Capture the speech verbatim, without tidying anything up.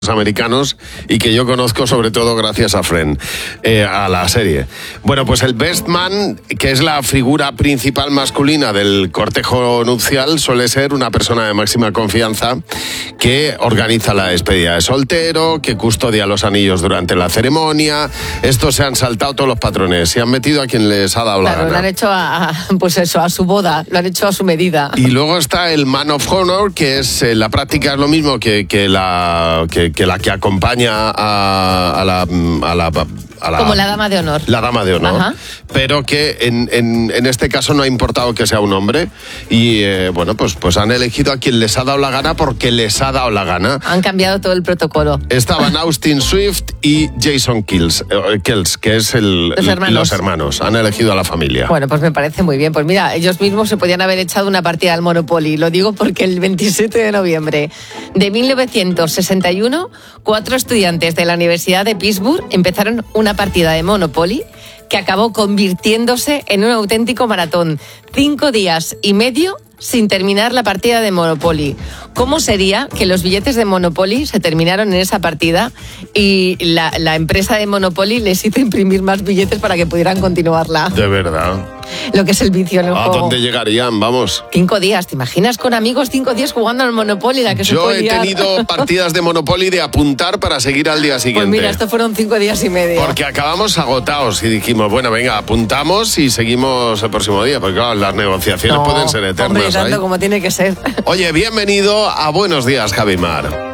americanos y que yo conozco sobre todo gracias a Friend, eh, a la serie. Bueno, pues el best man, que es la figura principal masculina del cortejo nupcial, suele ser una persona de máxima confianza que organiza la despedida de soltero, que custodia los anillos durante la ceremonia. Estos se han saltado todos los patrones, se han metido a quien les ha dado la Claro, gana. lo han hecho a, pues eso, a su boda, lo han hecho a su medida. Y luego está el man of honor, que es eh, la práctica es lo mismo que, que la que, que la que acompaña a, a la a la a la, Como la dama de honor. La dama de honor. Ajá. Pero que en, en, en este caso no ha importado que sea un hombre. Y eh, bueno, pues, pues han elegido a quien les ha dado la gana porque les ha dado la gana. Han cambiado todo el protocolo. Estaban Austin Swift y Jason Kells, eh, Kells que es el, Los hermanos. los hermanos. Han elegido a la familia. Bueno, pues me parece muy bien. Pues mira, ellos mismos se podían haber echado una partida al Monopoly. Lo digo porque el veintisiete de noviembre de mil novecientos sesenta y uno, cuatro estudiantes de la Universidad de Pittsburgh empezaron una partida de Monopoly que acabó convirtiéndose en un auténtico maratón. Cinco días y medio sin terminar la partida de Monopoly. ¿Cómo sería que los billetes de Monopoly se terminaron en esa partida y la, la empresa de Monopoly les hizo imprimir más billetes para que pudieran continuarla? De verdad. Lo que es el vicio en el ¿A juego. dónde llegarían? Vamos. Cinco días, ¿te imaginas con amigos cinco días jugando al Monopoly? La que se Yo puede he liar? tenido partidas de Monopoly de apuntar para seguir al día siguiente. Pues mira, esto fueron cinco días y medio. Porque acabamos agotados y dijimos, bueno, venga, apuntamos y seguimos el próximo día. Porque claro, las negociaciones No, pueden ser eternas. hombre, tanto ¿eh? como tiene que ser. Oye, bienvenido a Buenos Días, Javimar.